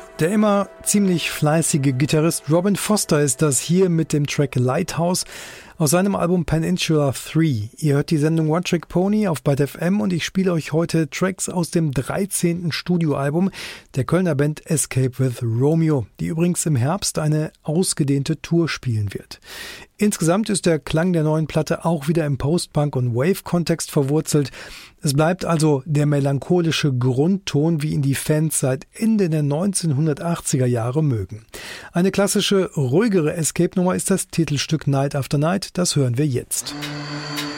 Der immer ziemlich fleißige Gitarrist Robin Foster ist das hier mit dem Track Lighthouse aus seinem Album Peninsula 3. Ihr hört die Sendung One Trick Pony auf Byte FM und ich spiele euch heute Tracks aus dem 13. Studioalbum der Kölner Band Escape with Romeo, die übrigens im Herbst eine ausgedehnte Tour spielen wird. Insgesamt ist der Klang der neuen Platte auch wieder im Post-Punk- und Wave-Kontext verwurzelt. Es bleibt also der melancholische Grundton, wie ihn die Fans seit Ende der 1980er Jahre mögen. Eine klassische, ruhigere Escape-Nummer ist das Titelstück Night After Night, das hören wir jetzt.